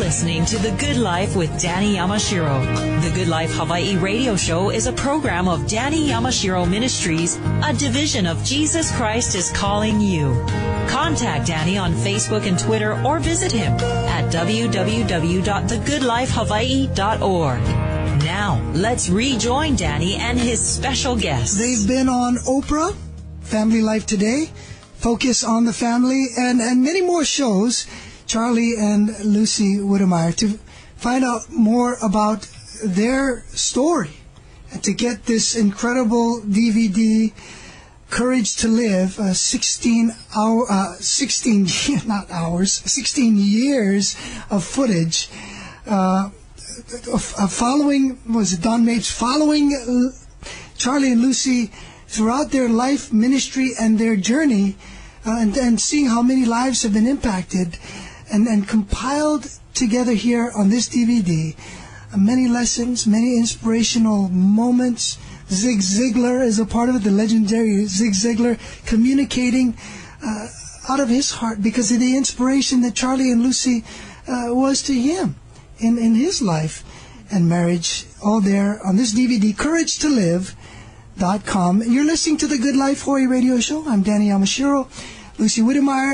listening to The Good Life with Danny Yamashiro. The Good Life Hawaii radio show is a program of Danny Yamashiro Ministries, a division of Jesus Christ is Calling You. Contact Danny on Facebook and Twitter or visit him at www.thegoodlifehawaii.org. Now, let's rejoin Danny and his special guests. They've been on Oprah, Family Life Today, Focus on the Family, and many more shows, Charlie and Lucy Whittemire, to find out more about their story and to get this incredible DVD, Courage to Live, 16 years of footage, following Charlie and Lucy throughout their life, ministry, and their journey, and seeing how many lives have been impacted, and compiled together here on this DVD, many lessons, many inspirational moments. Zig Ziglar is a part of it, the legendary Zig Ziglar, communicating out of his heart because of the inspiration that Charlie and Lucy was to him in his life and marriage, all there on this DVD, CourageToLive.com. You're listening to the Good Life Hawaii radio show. I'm Danny Yamashiro. Lucy Whittemire